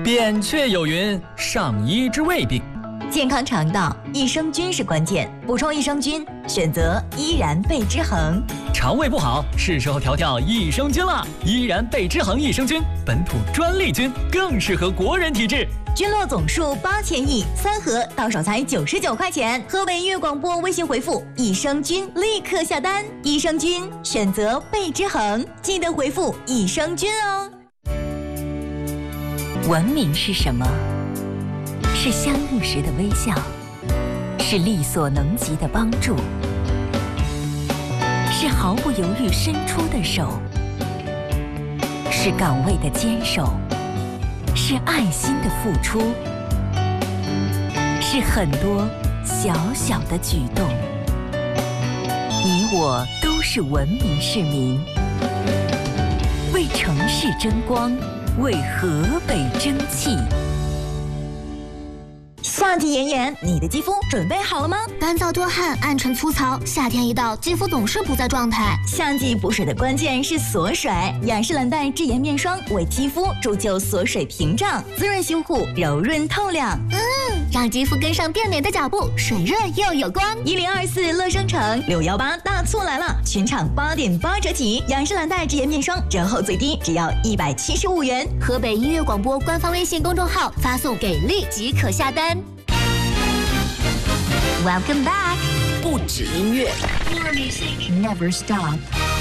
扁鹊有云：上医治未病。 健康肠道，益生菌是关键。补充益生菌，选择依然贝之恒。 肠胃不好，是时候调调益生菌了。依然贝之恒益生菌，本土专利菌，更适合国人体质。 菌落总数8000亿，3盒到手才99块钱。河北音乐广播微信回复“益生菌”立刻下单。益生菌选择贝之恒，记得回复“益生菌”哦。 文明是什么？是相遇时的微笑，是力所能及的帮助，是毫不犹豫伸出的手，是岗位的坚守，是爱心的付出，是很多小小的举动。你我都是文明市民，为城市争光，为河北争气。 夏季炎炎，你的肌肤准备好了吗？ 干燥多汗，暗沉粗糙，夏天一到，肌肤总是不在状态。 夏季补水的关键是锁水，雅诗兰黛智妍面霜为肌肤铸就锁水屏障，滋润修护，柔润透亮。 让肌肤跟上变美的脚步，水润又有光。 1024乐生城618大促来了，全场8.8折起，雅诗兰黛智妍面霜折后最低只要175元。 河北音乐广播官方微信公众号发送给力即可下单。Welcome back， 不止音乐 More music never stop。